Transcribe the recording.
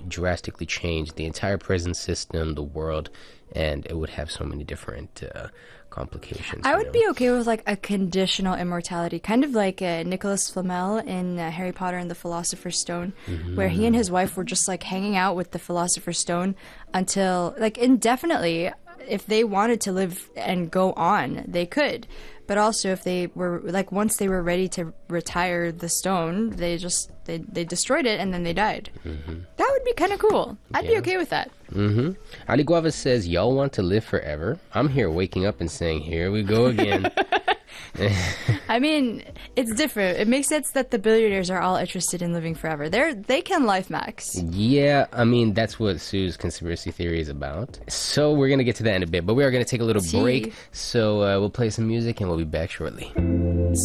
drastically change the entire prison system, the world, and it would have so many different complications. I would be okay with like a conditional immortality, kind of like Nicholas Flamel in Harry Potter and the Philosopher's Stone, where he and his wife were just like hanging out with the Philosopher's Stone until like indefinitely. If they wanted to live and go on, they could. But also, if they were like once they were ready to retire the stone, they destroyed it and then they died. That would be kind of cool. I'd be okay with that. Ali Guava says, y'all want to live forever? I'm here waking up and saying, here we go again. I mean, it's different. It makes sense that the billionaires are all interested in living forever. They can life max. Yeah, I mean, that's what Sue's conspiracy theory is about. So we're going to get to that in a bit, but we are going to take a little break. So we'll play some music and we'll be back shortly.